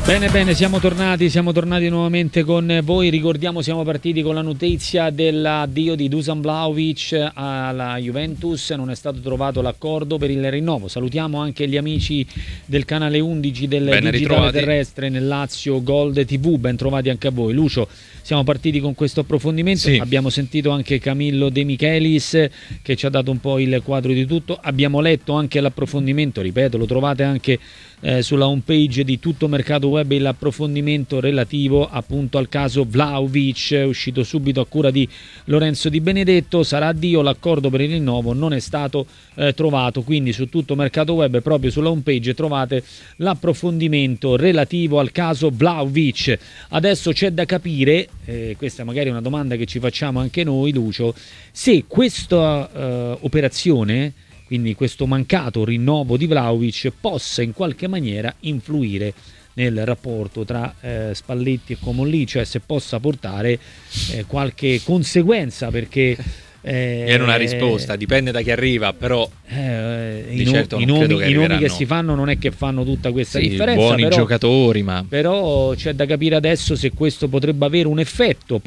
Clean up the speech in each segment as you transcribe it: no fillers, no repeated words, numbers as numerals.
Bene, siamo tornati nuovamente con voi. Ricordiamo, siamo partiti con la notizia dell'addio di Dusan Vlahovic alla Juventus. Non è stato trovato l'accordo per il rinnovo. Salutiamo anche gli amici del canale 11 del ben Digitale ritrovati. Terrestre nel Lazio Gold TV. Ben trovati anche a voi. Lucio, siamo partiti con questo approfondimento. Sì. Abbiamo sentito anche Camillo De Michelis che ci ha dato un po' il quadro di tutto. Abbiamo letto anche l'approfondimento, ripeto, lo trovate anche sulla homepage di Tutto Mercato Web, l'approfondimento relativo appunto al caso Vlahovic, è uscito subito a cura di Lorenzo Di Benedetto. Sarà addio, l'accordo per il rinnovo non è stato trovato, quindi su Tutto Mercato Web, proprio sulla homepage, trovate l'approfondimento relativo al caso Vlahovic. Adesso c'è da capire, questa magari è una domanda che ci facciamo anche noi, Lucio, se questa operazione, quindi questo mancato rinnovo di Vlahovic, possa in qualche maniera influire nel rapporto tra Spalletti e Comolli, cioè se possa portare qualche conseguenza, perché Viene una risposta, dipende da chi arriva, però i certo nomi che si fanno non è che fanno tutta questa differenza, buoni però, giocatori, ma però c'è da capire adesso se questo potrebbe avere un effetto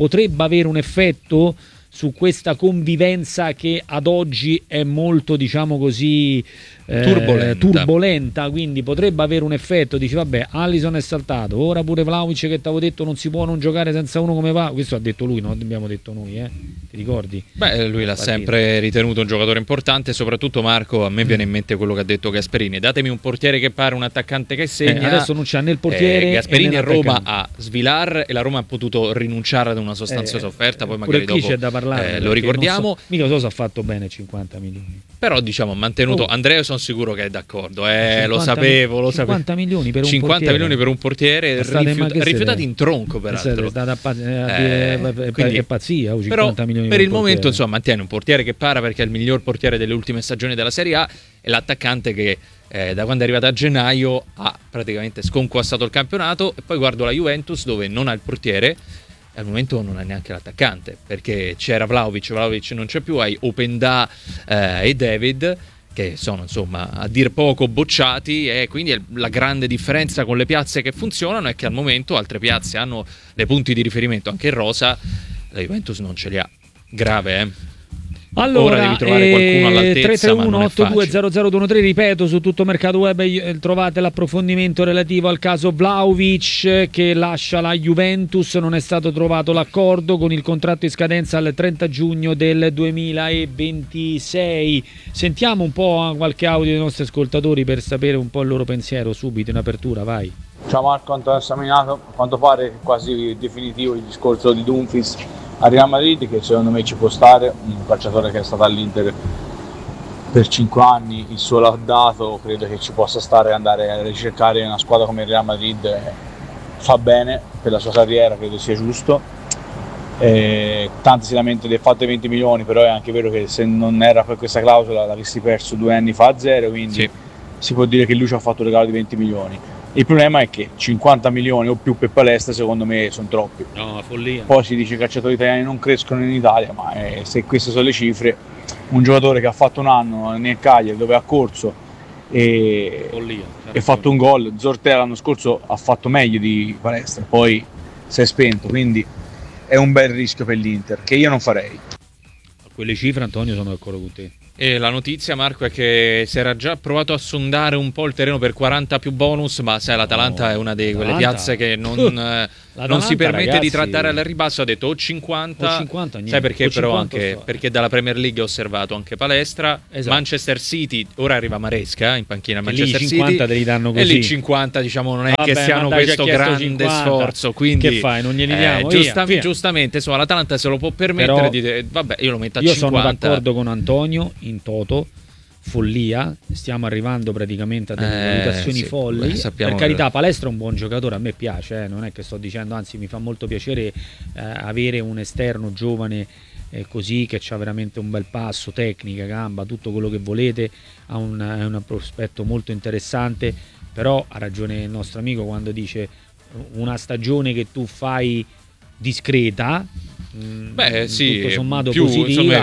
su questa convivenza che ad oggi è molto, diciamo così, turbolenta, quindi potrebbe avere un effetto. Dici vabbè, Alisson è saltato, ora pure Vlahovic che ti avevo detto non si può non giocare senza uno come va, questo ha detto lui, non abbiamo detto noi, ti ricordi? Beh, lui l'ha sempre ritenuto un giocatore importante, soprattutto Marco, a me viene in mente quello che ha detto Gasperini: datemi un portiere che pare, un attaccante che segna. Adesso non c'ha né il portiere, Gasperini e a Roma ha Svilar e la Roma ha potuto rinunciare ad una sostanziosa offerta, poi magari qui dopo c'è da parlare, lo ricordiamo. Mica so se ha fatto bene 50 milioni. Però diciamo ha mantenuto, Andrea sono sicuro che è d'accordo, lo sapevo. 50 milioni per un 50 portiere. milioni per un portiere rifiutati in tronco, peraltro. È pazzia, 50 però milioni per il momento portiere. insomma mantiene un portiere che para, perché è il miglior portiere delle ultime stagioni della Serie A, e l'attaccante che da quando è arrivato a gennaio ha praticamente sconquassato il campionato. E poi guardo la Juventus, dove non ha il portiere e al momento non ha neanche l'attaccante, perché c'era Vlahovic non c'è più, hai Openda e David, che sono insomma a dir poco bocciati, e quindi la grande differenza con le piazze che funzionano è che al momento altre piazze hanno dei punti di riferimento anche in rosa, la Juventus non ce li ha. Grave, Allora, ora devi trovare qualcuno all'altezza, ma non è facile. 331-8200-213, ripeto, su Tutto Mercato Web trovate l'approfondimento relativo al caso Vlahovic che lascia la Juventus. Non è stato trovato l'accordo con il contratto in scadenza al 30 giugno del 2026. Sentiamo un po' qualche audio dei nostri ascoltatori per sapere un po' il loro pensiero subito in apertura, vai. Ciao Marco, Antonio Staminato. A quanto pare è quasi definitivo il discorso di Dumfries a Real Madrid, che secondo me ci può stare, un calciatore che è stato all'Inter per 5 anni, il suo l'ha dato, credo che ci possa stare, andare a ricercare una squadra come il Real Madrid fa bene per la sua carriera, credo sia giusto. Tanti si lamentano del fatto dei 20 milioni, però è anche vero che se non era per questa clausola l'avresti perso 2 anni fa a zero, quindi si può dire che lui ci ha fatto un regalo di 20 milioni. Il problema è che 50 milioni o più per Palestra secondo me sono troppi. No, follia. Poi si dice che i calciatori italiani non crescono in Italia, ma se queste sono le cifre, un giocatore che ha fatto un anno nel Cagliari dove ha corso e fatto un gol, Zortea l'anno scorso ha fatto meglio di Palestra, poi si è spento, quindi è un bel rischio per l'Inter, che io non farei. A quelle cifre, Antonio, sono d'accordo con te. E la notizia, Marco, è che si era già provato a sondare un po' il terreno per 40 più bonus, ma sai, l'Atalanta è una di quelle piazze che non si permette, ragazzi, di trattare al ribasso. Ha detto o 50 niente. Sai perché? Però anche perché dalla Premier League ho osservato anche Palestra, Manchester City, ora arriva Maresca in panchina a Manchester City, 50 te li danno così. E lì 50 diciamo non è che siano questo grande 50, sforzo, quindi che fai, non glieli diamo? Giustamente insomma l'Atalanta se lo può permettere, però, di dire vabbè, io lo metto a 50. Io sono d'accordo con Antonio in toto. Follia, stiamo arrivando praticamente a delle valutazioni folli. Per carità, Palestra è un buon giocatore, a me piace, non è che sto dicendo, anzi mi fa molto piacere avere un esterno giovane così, che ha veramente un bel passo, tecnica, gamba, tutto quello che volete, ha un prospetto molto interessante. Però ha ragione il nostro amico quando dice una stagione che tu fai discreta, sì, tutto sommato più, positiva, insomma,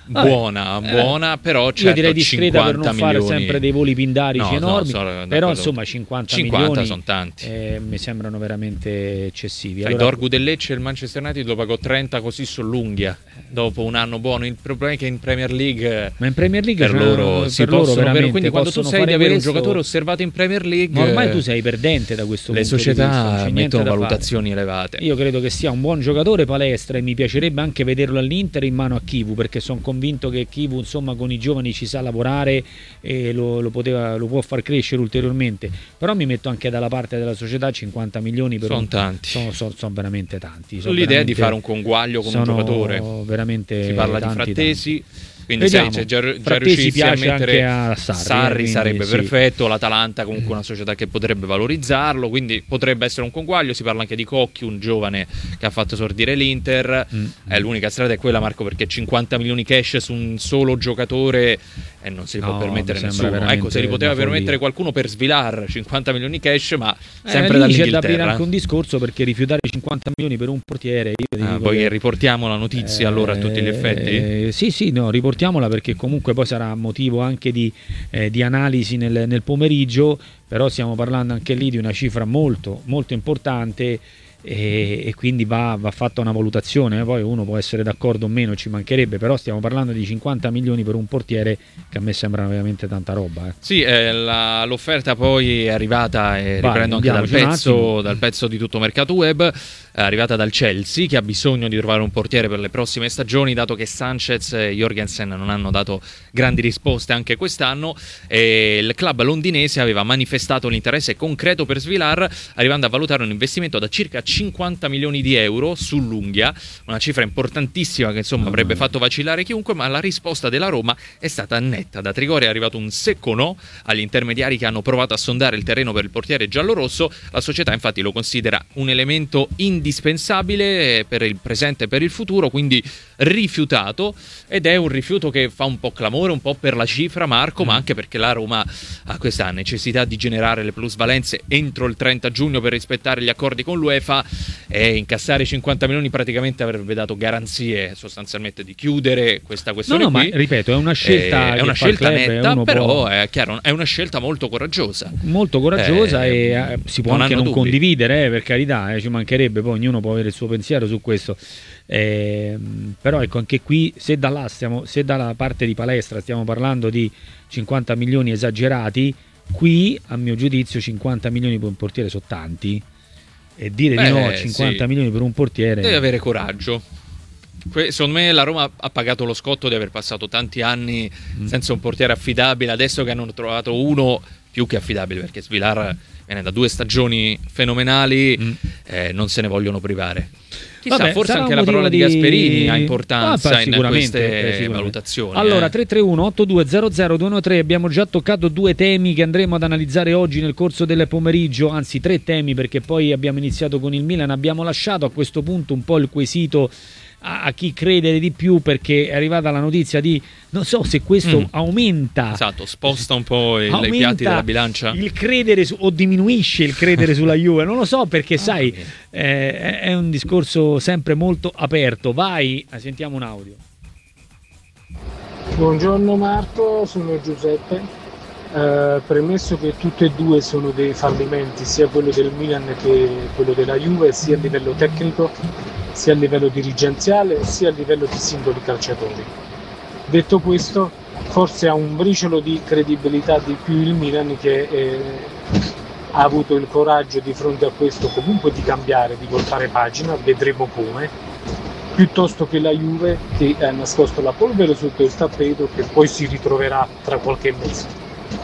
buona, però certo, io direi discreta per non fare milioni. sempre dei voli pindarici enormi, però insomma 50 milioni sono tanti. Mi sembrano veramente eccessivi. Il Dorgu del Lecce e il Manchester United lo pagò 30 così sull'unghia dopo un anno buono. Il problema è che in Premier League, per loro si possono avere, quindi quando tu sei di avere un giocatore osservato in Premier League, ma ormai tu sei perdente da questo punto di vista. Le società mettono valutazioni elevate. Io credo che sia un buon giocatore Palestra e mi piacerebbe anche vederlo all'Inter in mano a Chivu, perché sono convinto che Chivu insomma con i giovani ci sa lavorare e lo può far crescere ulteriormente. Però mi metto anche dalla parte della società. 50 milioni per tanti. Sono veramente tanti. L'idea di fare un conguaglio con un giocatore, veramente si parla tanti, di Frattesi tanti. Quindi se già riuscissi a mettere a Sarri sarebbe sì. perfetto. L'Atalanta comunque una società che potrebbe valorizzarlo, quindi potrebbe essere un conguaglio. Si parla anche di Cocchi, un giovane che ha fatto esordire l'Inter. L'unica strada è quella, Marco, perché 50 milioni cash su un solo giocatore non si può permettere nessuno. Ecco, se li poteva permettere qualcuno per Svilar 50 milioni cash, ma sempre dall'Inghilterra. C'è da aprire anche un discorso, perché rifiutare 50 milioni per un portiere, poi riportiamo la notizia allora a tutti gli effetti. Sì, no, riportiamola, perché comunque poi sarà motivo anche di analisi nel pomeriggio, però stiamo parlando anche lì di una cifra molto molto importante e quindi va fatta una valutazione. Poi uno può essere d'accordo o meno, ci mancherebbe, però stiamo parlando di 50 milioni per un portiere che a me sembra veramente tanta roba. Sì, l'offerta poi è arrivata, e riprendo anche dal pezzo di Tutto Mercato Web, è arrivata dal Chelsea, che ha bisogno di trovare un portiere per le prossime stagioni, dato che Sanchez e Jorgensen non hanno dato grandi risposte anche quest'anno, e il club londinese aveva manifestato l'interesse concreto per Svilar, arrivando a valutare un investimento da circa 50 milioni di euro sull'unghia, una cifra importantissima che insomma avrebbe fatto vacillare chiunque, ma la risposta della Roma è stata netta. Da Trigoria è arrivato un secco no agli intermediari che hanno provato a sondare il terreno per il portiere giallorosso. La società infatti lo considera un elemento indispensabile per il presente e per il futuro, quindi rifiutato, ed è un rifiuto che fa un po' clamore, un po' per la cifra, Marco, ma anche perché la Roma ha questa necessità di generare le plusvalenze entro il 30 giugno per rispettare gli accordi con l'UEFA, e incassare 50 milioni praticamente avrebbe dato garanzie sostanzialmente di chiudere questa questione. No, ma ripeto, è una scelta netta, però è chiaro, è una scelta molto coraggiosa e si può anche non condividere, per carità, ci mancherebbe, poi ognuno può avere il suo pensiero su questo. Però ecco, anche qui se dalla parte di Palestra stiamo parlando di 50 milioni esagerati, qui a mio giudizio 50 milioni per un portiere sono tanti, e dire di no a 50 milioni per un portiere, devi avere coraggio. Secondo me la Roma ha pagato lo scotto di aver passato tanti anni senza un portiere affidabile. Adesso che hanno trovato uno più che affidabile, perché Svilar viene da 2 stagioni fenomenali, non se ne vogliono privare. Chissà, forse anche la parola di Gasperini ha importanza in queste valutazioni. Allora 331-8200-213, abbiamo già toccato 2 temi che andremo ad analizzare oggi nel corso del pomeriggio, anzi 3 temi, perché poi abbiamo iniziato con il Milan, abbiamo lasciato a questo punto un po' il quesito a chi credere di più, perché è arrivata la notizia di, non so se questo aumenta, sposta un po' i piatti della bilancia, il credere o diminuisce il credere sulla Juve, non lo so, perché sai, è un discorso sempre molto aperto. Vai, sentiamo un audio. Buongiorno Marco, sono Giuseppe. Premesso che tutte e due sono dei fallimenti, sia quello del Milan che quello della Juve, sia a livello tecnico, sia a livello dirigenziale, sia a livello di singoli calciatori. Detto questo, forse ha un briciolo di credibilità di più il Milan, che ha avuto il coraggio di fronte a questo comunque di cambiare, di voltare pagina, vedremo come, piuttosto che la Juve, che ha nascosto la polvere sotto il tappeto, che poi si ritroverà tra qualche mese.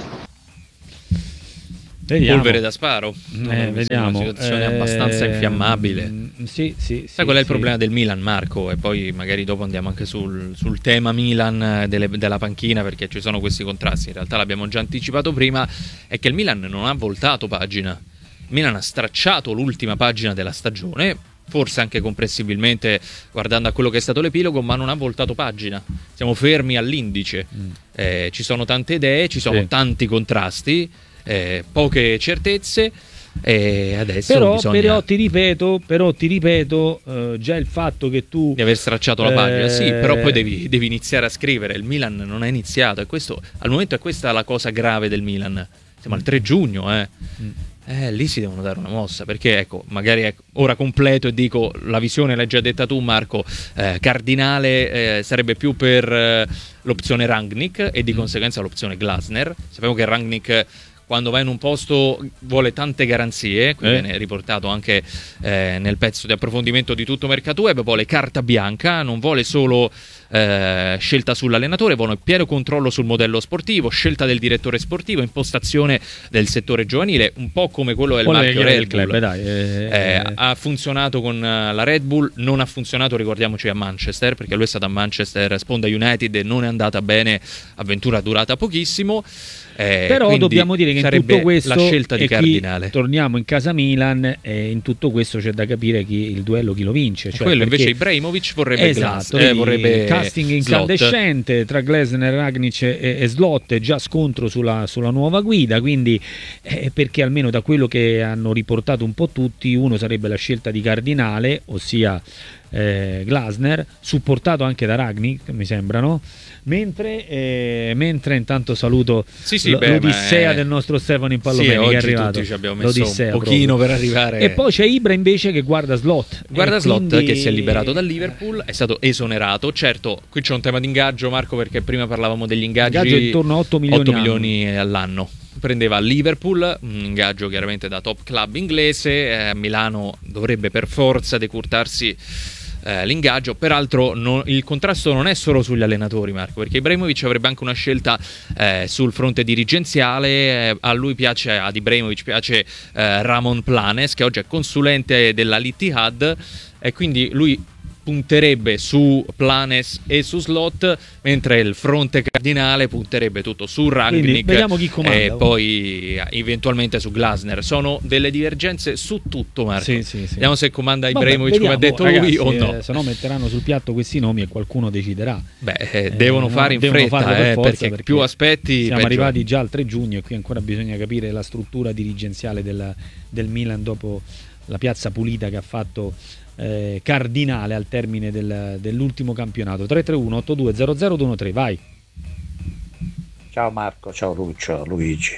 Vediamo. Polvere da sparo, vediamo. Una situazione abbastanza infiammabile. Sì, sai qual è il problema del Milan, Marco? E poi magari dopo andiamo anche sul tema Milan della panchina, perché ci sono questi contrasti. In realtà l'abbiamo già anticipato prima, è che il Milan non ha voltato pagina. Il Milan ha stracciato l'ultima pagina della stagione, forse anche comprensibilmente guardando a quello che è stato l'epilogo, ma non ha voltato pagina. Siamo fermi all'indice. Ci sono tante idee, ci sono tanti contrasti, poche certezze, E adesso però bisogna ti ripeto, già il fatto che tu di aver stracciato la pagina, sì, però poi devi iniziare a scrivere. Il Milan non è iniziato, e questo al momento è questa la cosa grave del Milan. Siamo al 3 giugno, lì si devono dare una mossa, perché ecco, magari ora completo e dico la visione l'hai già detta tu, Marco. Cardinale sarebbe più per l'opzione Rangnick e di conseguenza l'opzione Glasner. Sappiamo che Rangnick, quando va in un posto, vuole tante garanzie, qui viene riportato anche nel pezzo di approfondimento di Tutto Mercato Web, vuole carta bianca, non vuole solo scelta sull'allenatore, vuole pieno controllo sul modello sportivo, scelta del direttore sportivo, impostazione del settore giovanile, un po' come quello del marchio Red Bull. Club, ha funzionato con la Red Bull, non ha funzionato, ricordiamoci, a Manchester, perché lui è stato a Manchester, sponda United, e non è andata bene, avventura durata pochissimo. Però dobbiamo dire che in tutto questo, la scelta di Cardinale, torniamo in casa Milan, e in tutto questo c'è da capire il duello chi lo vince, cioè, quello invece Ibrahimovic vorrebbe vorrebbe casting incandescente tra Glasner, Ragnic e Slot, già scontro sulla nuova guida, quindi perché almeno da quello che hanno riportato un po' tutti, uno sarebbe la scelta di Cardinale, ossia Glasner, supportato anche da Ragnic, mi sembra, no? Mentre intanto saluto l'odissea del nostro Stefano Impallomeni, che è arrivato. Tutti ci abbiamo messo un pochino per arrivare. E poi c'è Ibra invece che guarda Slot. Slot che si è liberato dal Liverpool, è stato esonerato. Certo, qui c'è un tema di ingaggio, Marco, perché prima parlavamo degli ingaggi. Ingaggio intorno a 8 milioni all'anno. Prendeva Liverpool, un ingaggio chiaramente da top club inglese. Milano dovrebbe per forza decurtarsi l'ingaggio. Peraltro il contrasto non è solo sugli allenatori, Marco, perché Ibrahimovic avrebbe anche una scelta sul fronte dirigenziale. Ad Ibrahimovic piace Ramon Planes, che oggi è consulente dell'Al-Ittihad, e quindi lui punterebbe su Planes e su Slot, mentre il fronte cardinale punterebbe tutto su Rangnick e poi eventualmente su Glasner. Sono delle divergenze su tutto, Marco. Sì. Vediamo se comanda Ibrahimovic, come ha detto lui, o no. Se no metteranno sul piatto questi nomi e qualcuno deciderà. Devono fare in fretta, per forza, perché più aspetti siamo peggio. arrivati già al 3 giugno e qui ancora bisogna capire la struttura dirigenziale del Milan dopo la piazza pulita che ha fatto Cardinale al termine dell'ultimo campionato. 331-8200-213, vai. Ciao Marco, ciao Luigi.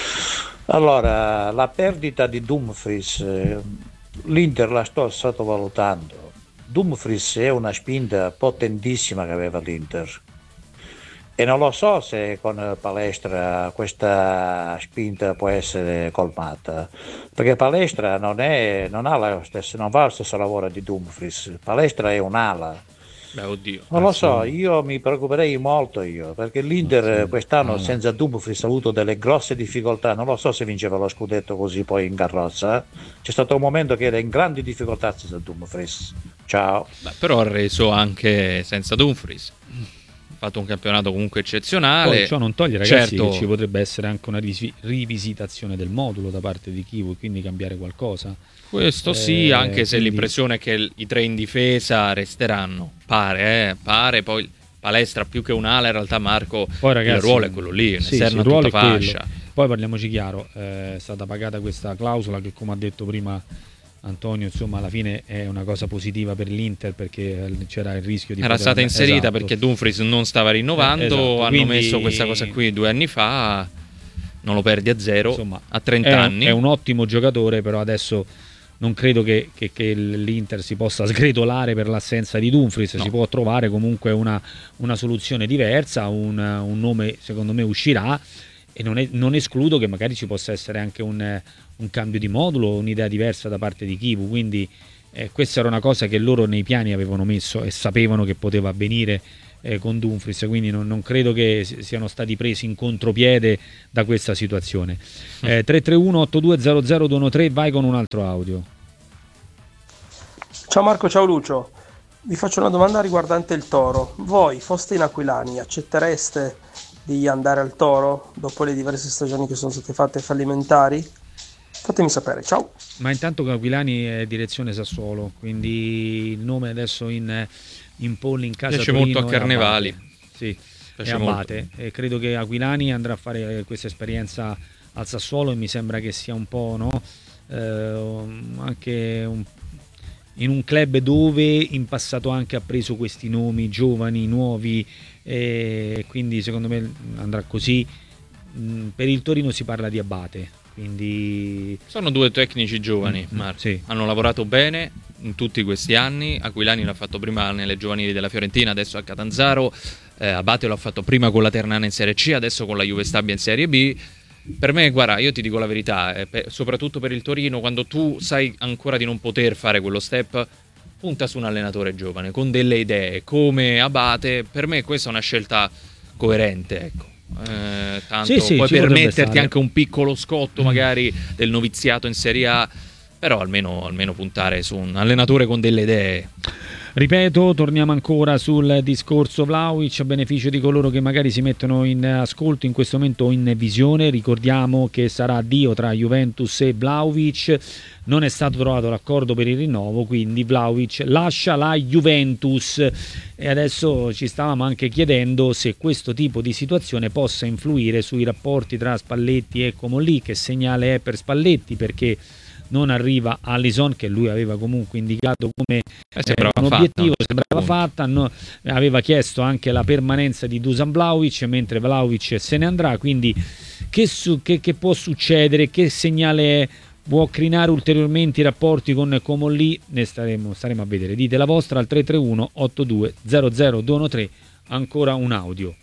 Allora, la perdita di Dumfries, l'Inter la sto sottovalutando. Dumfries è una spinta potentissima che aveva l'Inter, e non lo so se con Palestra questa spinta può essere colmata, perché Palestra non va lo stesso lavoro di Dumfries. Palestra è un'ala. Non lo so, io mi preoccuperei molto perché l'Inter quest'anno senza Dumfries ha avuto delle grosse difficoltà. Non lo so se vinceva lo scudetto così poi in carrozza. C'è stato un momento che era in grandi difficoltà senza Dumfries. Ciao. Però ha reso anche senza Dumfries. Fatto un campionato comunque eccezionale. Poi ciò non toglie, ragazzi, che ci potrebbe essere anche una rivisitazione del modulo da parte di Chivu e quindi cambiare qualcosa. Questo sì, anche se l'impressione è che i tre in difesa resteranno. Pare, poi Palestra più che un'ala, in realtà, Marco, poi, ragazzi, il ruolo è quello lì, esterna tutta fascia. Poi parliamoci chiaro, è stata pagata questa clausola che, come ha detto prima Antonio, insomma, alla fine è una cosa positiva per l'Inter, perché c'era il rischio di era stata inserita perché Dumfries non stava rinnovando, hanno messo questa cosa qui 2 anni fa, non lo perdi a zero, insomma, a 30 anni. È un ottimo giocatore, però adesso non credo che l'Inter si possa sgretolare per l'assenza di Dumfries, si può trovare comunque una soluzione diversa, un nome secondo me uscirà, e non escludo che magari ci possa essere anche un cambio di modulo, un'idea diversa da parte di Chivu, quindi questa era una cosa che loro nei piani avevano messo e sapevano che poteva avvenire con Dumfries, quindi non credo che siano stati presi in contropiede da questa situazione. 331-8200-213, vai con un altro audio. Ciao Marco, ciao Lucio, vi faccio una domanda riguardante il Toro. Voi, foste in Aquilani, accettereste di andare al Toro dopo le diverse stagioni che sono state fatte fallimentari? Fatemi sapere, ciao. Ma intanto Aquilani è direzione Sassuolo, quindi il nome adesso in polli in casa piace molto a Carnevali. Sì, è Abate. E credo che Aquilani andrà a fare questa esperienza al Sassuolo e mi sembra che sia un po', no? anche in un club dove in passato anche ha preso questi nomi giovani, nuovi, quindi secondo me andrà così. Per il Torino si parla di Abate, quindi sono due tecnici giovani, Marco. Sì. Hanno lavorato bene in tutti questi anni. Aquilani l'ha fatto prima nelle giovanili della Fiorentina, adesso a Catanzaro. Abate l'ha fatto prima con la Ternana in Serie C, adesso con la Juve Stabia in Serie B. Per me, guarda, io ti dico la verità, soprattutto per il Torino, quando tu sai ancora di non poter fare quello step, punta su un allenatore giovane con delle idee come Abate. Per me questa è una scelta coerente, ecco. Tanto sì, puoi ci permetterti anche un piccolo scotto magari del noviziato in Serie A, però almeno puntare su un allenatore con delle idee. Ripeto, torniamo ancora sul discorso Vlahovic a beneficio di coloro che magari si mettono in ascolto in questo momento o in visione. Ricordiamo che sarà addio tra Juventus e Vlahovic, non è stato trovato l'accordo per il rinnovo, quindi Vlahovic lascia la Juventus e adesso ci stavamo anche chiedendo se questo tipo di situazione possa influire sui rapporti tra Spalletti e Comolli. Che segnale è per Spalletti, perché non arriva Alisson, che lui aveva comunque indicato come un obiettivo, sembrava fatta, aveva chiesto anche la permanenza di Dusan Vlahovic, mentre Vlahovic se ne andrà, quindi che può succedere, che segnale può crinare ulteriormente i rapporti con Comolli, ne staremo a vedere. Dite la vostra al 331 82 00 213. Ancora un audio.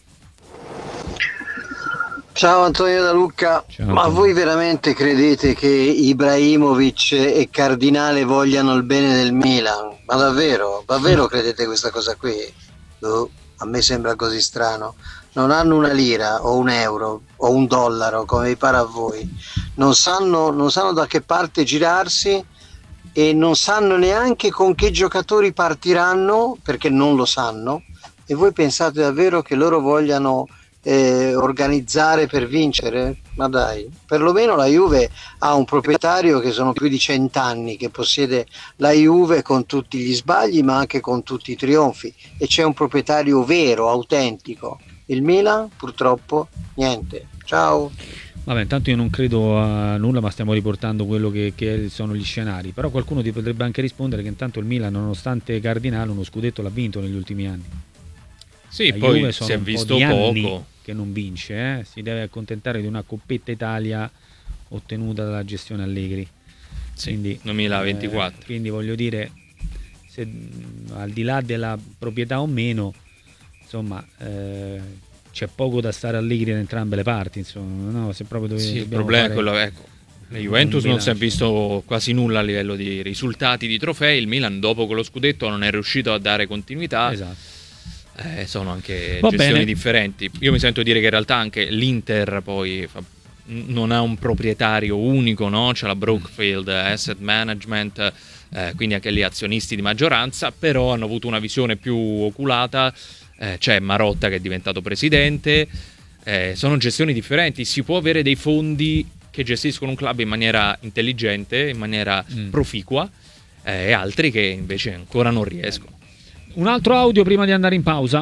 Ciao Antonio Da Lucca. Ciao, ma voi veramente credete che Ibrahimovic e Cardinale vogliano il bene del Milan? Ma davvero credete questa cosa qui? A me sembra così strano. Non hanno una lira o un euro o un dollaro come vi pare a voi, non sanno da che parte girarsi e non sanno neanche con che giocatori partiranno, perché non lo sanno. E voi pensate davvero che loro vogliano organizzare per vincere? Ma dai, perlomeno la Juve ha un proprietario che sono più di 100 anni che possiede la Juve, con tutti gli sbagli ma anche con tutti i trionfi, e c'è un proprietario vero, autentico. Il Milan purtroppo niente. Ciao. Vabbè, intanto io non credo a nulla, ma stiamo riportando quello che sono gli scenari. Però qualcuno ti potrebbe anche rispondere che intanto il Milan, nonostante Cardinale, uno scudetto l'ha vinto negli ultimi anni. Sì, la poi Juve si è un visto po' di poco anni che non vince, si deve accontentare di una Coppetta Italia ottenuta dalla gestione Allegri. Sì, Quindi, 2024. Quindi voglio dire, se, al di là della proprietà o meno, insomma, c'è poco da stare allegri da entrambe le parti, insomma, no? Se proprio il problema è quello, ecco. La Juventus non si è visto quasi nulla a livello di risultati, di trofei. Il Milan dopo quello scudetto non è riuscito a dare continuità. Esatto. Sono anche Va gestioni bene. differenti. Io mi sento dire che in realtà anche l'Inter poi non ha un proprietario unico, no? C'è la Brookfield Asset Management, quindi anche lì azionisti di maggioranza, però hanno avuto una visione più oculata. C'è Marotta che è diventato presidente. Sono gestioni differenti. Si può avere dei fondi che gestiscono un club in maniera intelligente, in maniera proficua, e altri che invece ancora non riescono. Un altro audio prima di andare in pausa.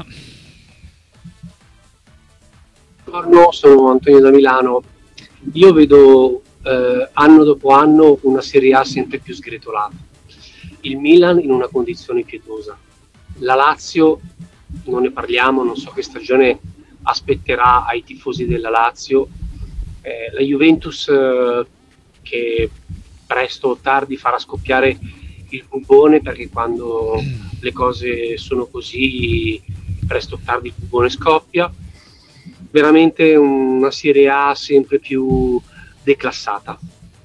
Buongiorno, sono Antonio da Milano. Io vedo anno dopo anno una Serie A sempre più sgretolata. Il Milan in una condizione pietosa. La Lazio, non ne parliamo, non so che stagione aspetterà ai tifosi della Lazio. La Juventus che presto o tardi farà scoppiare il bubone, perché quando le cose sono così presto o tardi il bubone scoppia. Veramente una Serie A sempre più declassata.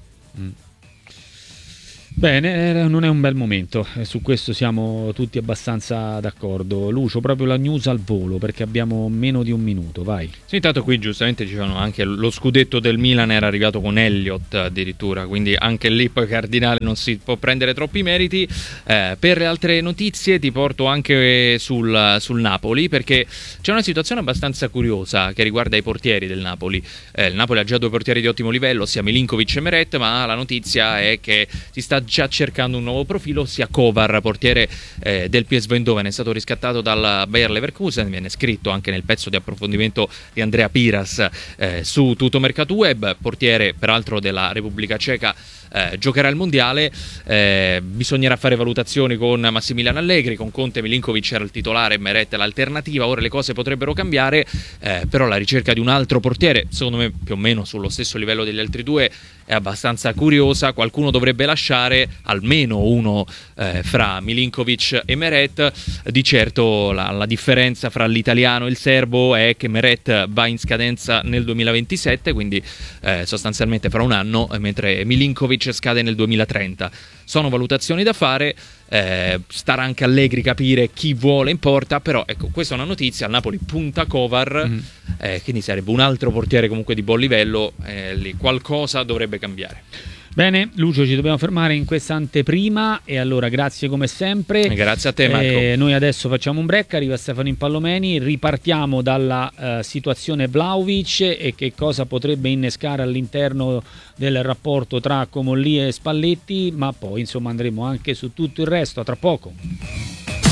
Bene, non è un bel momento, su questo siamo tutti abbastanza d'accordo. Lucio, proprio la news al volo, perché abbiamo meno di un minuto, vai. Sì, intanto qui giustamente dicevano anche lo scudetto del Milan era arrivato con Elliott addirittura, quindi anche lì poi Cardinale non si può prendere troppi meriti. Per le altre notizie ti porto anche sul Napoli, perché c'è una situazione abbastanza curiosa che riguarda i portieri del Napoli. Il Napoli ha già due portieri di ottimo livello, sia Milinkovic e Meret, ma la notizia è che si sta già cercando un nuovo profilo, sia Kovar, portiere del PSV Eindhoven, è stato riscattato dal Bayer Leverkusen, viene scritto anche nel pezzo di approfondimento di Andrea Piras su Tutto Mercato Web, portiere peraltro della Repubblica Ceca, giocherà il mondiale. Bisognerà fare valutazioni con Massimiliano Allegri, con Conte. Milinkovic era il titolare, Meret l'alternativa. Ora le cose potrebbero cambiare, però la ricerca di un altro portiere, secondo me più o meno sullo stesso livello degli altri due, è abbastanza curiosa. Qualcuno dovrebbe lasciare, almeno uno fra Milinkovic e Meret. Di certo la differenza fra l'italiano e il serbo è che Meret va in scadenza nel 2027, quindi sostanzialmente fra un anno, mentre Milinkovic scade nel 2030. Sono valutazioni da fare, starà anche Allegri capire chi vuole in porta, però ecco, questa è una notizia: al Napoli punta Kovar, quindi sarebbe un altro portiere comunque di buon livello, lì qualcosa dovrebbe cambiare. Bene, Lucio, ci dobbiamo fermare in questa anteprima e allora grazie come sempre. Grazie a te, Marco. Noi adesso facciamo un break, arriva Stefano Impallomeni, ripartiamo dalla situazione Vlahovic e che cosa potrebbe innescare all'interno del rapporto tra Comolli e Spalletti, ma poi insomma andremo anche su tutto il resto, a tra poco.